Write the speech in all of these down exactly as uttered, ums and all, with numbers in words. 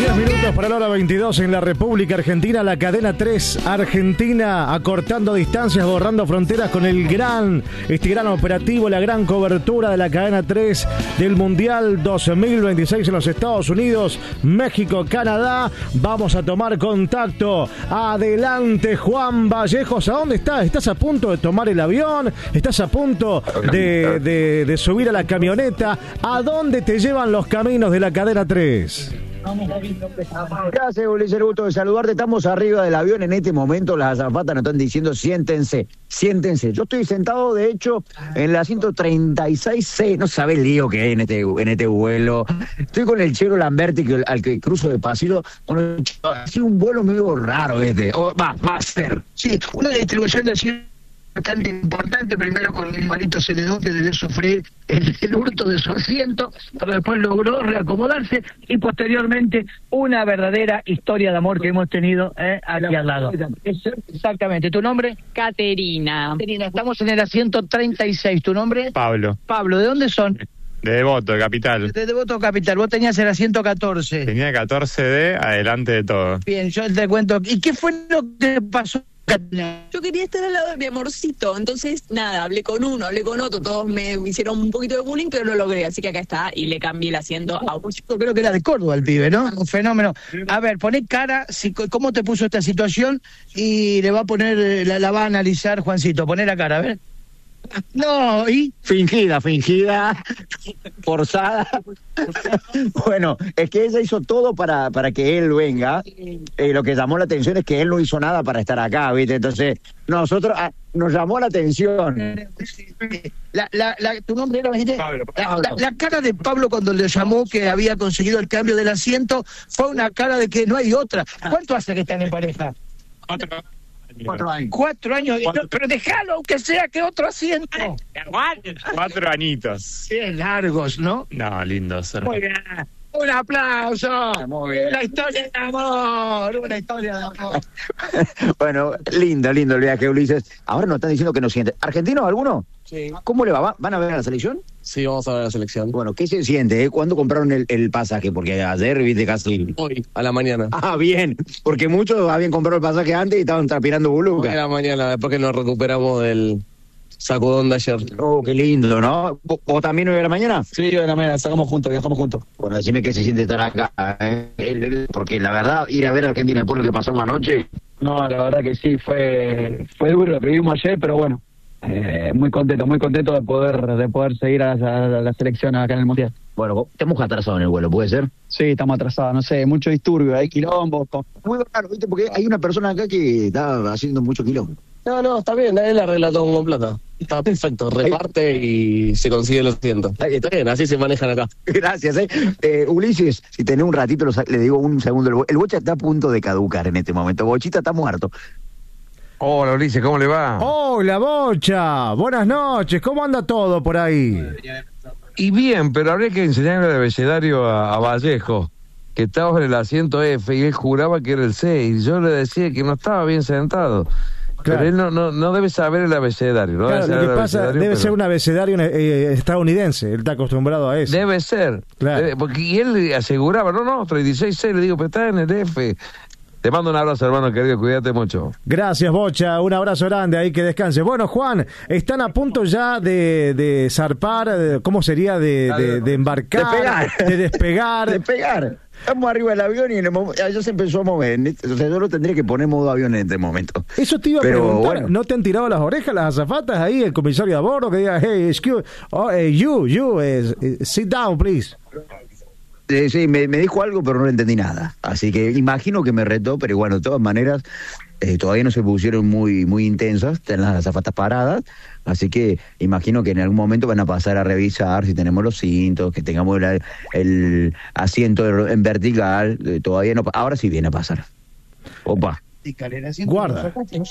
diez minutos para la hora veintidós en la República Argentina, la cadena tres Argentina acortando distancias, borrando fronteras con el gran, este gran operativo, la gran cobertura de la cadena tres del Mundial dos mil veintiséis en los Estados Unidos, México, Canadá. Vamos a tomar contacto. Adelante, Juan Vallejos. ¿A dónde estás? ¿Estás a punto de tomar el avión? ¿Estás a punto de, de, de subir a la camioneta? ¿A dónde te llevan los caminos de la cadena tres? Gracias, Ulises, gusto de saludarte. Estamos arriba del avión en este momento. Las azafatas nos están diciendo siéntense, siéntense. Yo estoy sentado, de hecho, en el asiento treinta y seis C. No sabe el lío que hay en este, en este vuelo. Estoy con el Chero Lamberti, que, al que cruzo de pasillo. Ha sido un vuelo medio raro este. O, va, va a ser. Sí, una distribución de asientos bastante importante, primero con el Marito Celedón, que debió sufrir el, el hurto de su asiento, pero después logró reacomodarse, y posteriormente una verdadera historia de amor que hemos tenido eh, aquí al lado. Exactamente. ¿Tu nombre? Caterina. Caterina, estamos en el asiento treinta y seis. ¿Tu nombre? Pablo. Pablo, ¿de dónde son? De Devoto, de Capital. De Devoto Capital. Vos tenías el asiento catorce. Tenía catorce D, adelante de todo. Bien, yo te cuento. ¿Y qué fue lo que pasó? Yo quería estar al lado de mi amorcito, entonces nada, hablé con uno, hablé con otro, todos me hicieron un poquito de bullying, pero lo logré, así que acá está, y le cambié el asiento a un chico, creo que era de Córdoba el pibe, ¿no? Un fenómeno. A ver, poné cara, si, cómo te puso esta situación, y le va a poner, la, la va a analizar Juancito, poné la cara, a ver. No, ¿y? Fingida, fingida, forzada. Bueno, es que ella hizo todo para, para que él venga. Eh, lo que llamó la atención es que él no hizo nada para estar acá, ¿viste? Entonces, nosotros, ah, nos llamó la atención. La, la, la, ¿Tu nombre era? Pablo. La, la, la cara de Pablo cuando le llamó que había conseguido el cambio del asiento fue una cara de que no hay otra. ¿Cuánto hace que están en pareja? Otro. Cuatro años. Cuatro años. Cuatro. No, pero déjalo, aunque sea que otro asiento. Cuatro añitos. Qué largos, ¿no? No, lindos. Muy bien. Un aplauso. Muy bien. Una historia de amor. Una historia de amor. Bueno, lindo, lindo el viaje, Ulises. Ahora nos están diciendo que nos sienten. ¿Argentinos alguno? Sí. ¿Cómo le va? ¿Van a ver a la selección? Sí, vamos a ver a la selección. Bueno, ¿qué se siente? Eh? ¿Cuándo compraron el, el pasaje? Porque ayer viste casi... Hoy, a la mañana. Ah, bien. Porque muchos habían comprado el pasaje antes y estaban transpirando buluca. A la mañana, después que nos recuperamos del sacudón de ayer. Oh, qué lindo, ¿no? ¿Vos, vos también hoy de la mañana? Sí, hoy de la mañana, sacamos juntos, viajamos juntos. Bueno, decime qué se siente estar acá, ¿eh? Porque la verdad, ir a ver a Argentina después de lo que pasó una noche... No, la verdad que sí, fue fue duro lo que vimos ayer, pero bueno, eh, muy contento, muy contento de poder de poder seguir a la, a la selección acá en el Mundial. Bueno, estamos atrasados en el vuelo, ¿puede ser? Sí, estamos atrasados, no sé, mucho disturbio, hay quilombo. Con... Muy raro, ¿viste? Porque hay una persona acá que está haciendo mucho quilombo. No, no, está bien, él arregla todo con plata. Está perfecto, reparte y se consigue los cientos. Está bien, así se manejan acá. Gracias, eh. eh Ulises, si tenés un ratito, le digo un segundo. El, el Bocha está a punto de caducar en este momento. Bochita está muerto. Hola, Ulises, ¿cómo le va? Hola, Bocha. Buenas noches. ¿Cómo anda todo por ahí? Y bien, pero habría que enseñarle el abecedario a, a Vallejo, que estaba en el asiento F y él juraba que era el C, y yo le decía que no estaba bien sentado. Claro. Pero él no, no, no debe saber el abecedario. ¿No? Claro, debe lo que pasa debe pero... ser un abecedario eh, estadounidense. Él está acostumbrado a eso. Debe ser. Claro. Debe, porque y él aseguraba, no, no, treinta y seis C, le digo, pero está en el F. Te mando un abrazo, hermano querido, cuídate mucho. Gracias, Bocha, un abrazo grande, ahí que descanse. Bueno, Juan, están a punto ya de, de zarpar, ¿cómo sería? De, de, de embarcar, despegar. de despegar. Despegar. Estamos arriba del avión y en el momento, ya se empezó a mover. O sea, yo lo tendría que poner modo avión en este momento. Eso te iba a Pero, preguntar. bueno. ¿No te han tirado las orejas las azafatas ahí, el comisario a bordo, que diga, hey, excuse, oh, hey, you, you, eh, sit down, please? Sí, sí, me, me dijo algo, pero no entendí nada. Así que imagino que me retó, pero bueno, de todas maneras, eh, todavía no se pusieron muy muy intensas, están las azafatas paradas, así que imagino que en algún momento van a pasar a revisar si tenemos los cintos, que tengamos el, el asiento en vertical, eh, todavía no, ahora sí viene a pasar. Opa. Guarda.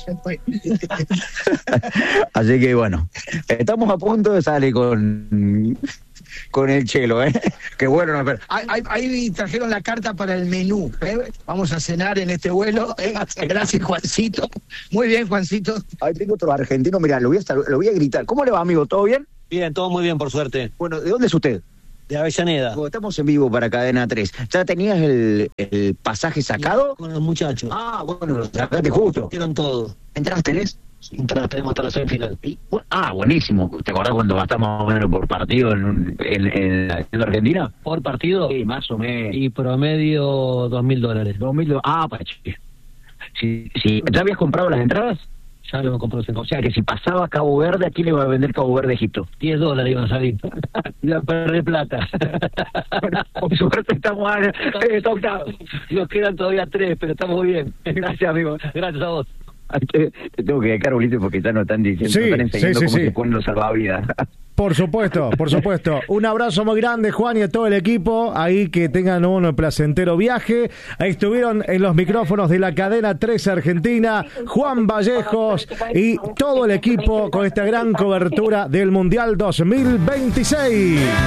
Así que bueno, estamos a punto de salir con... con el Chelo, ¿eh? Qué bueno. No, ahí, ahí trajeron la carta para el menú, ¿eh? Vamos a cenar en este vuelo, ¿eh? Gracias, Juancito. Muy bien, Juancito. Ahí tengo otro argentino, mirá, lo voy a, estar, lo voy a gritar. ¿Cómo le va, amigo? ¿Todo bien? Bien, todo muy bien, por suerte. Bueno, ¿de dónde es usted? De Avellaneda. Estamos en vivo para Cadena tres. ¿Ya tenías el, el pasaje sacado? Con los muchachos. Ah, bueno, lo sacaste justo. Hicieron todo. ¿Entradas tenés? Entradas tenemos hasta la semifinal. Ah, buenísimo. ¿Te acordás cuando gastamos más o menos por partido en, en, en, en Argentina? ¿Por partido? Sí, más o menos. Y promedio dos mil dólares. Dos mil dólares. Ah, pache. Sí, sí. ¿Ya habías comprado las entradas? Ya lo hemos comprado. O sea, que si pasaba Cabo Verde, aquí le va a vender Cabo Verde a Egipto. diez dólares iban a salir. Iba a perder plata. Bueno, por suerte estamos a, eh, octavos. Nos quedan todavía tres, pero estamos bien. Gracias, amigo. Gracias a vos. Te, te tengo que dejar, Ulises, porque ya nos están diciendo, Sí, nos están enseñando sí, sí, cómo sí. se ponen los salvavidas. Por supuesto, por supuesto. Un abrazo muy grande, Juan, y a todo el equipo. Ahí que tengan un placentero viaje. Ahí estuvieron en los micrófonos de la Cadena tres Argentina, Juan Vallejos y todo el equipo con esta gran cobertura del Mundial dos mil veintiséis.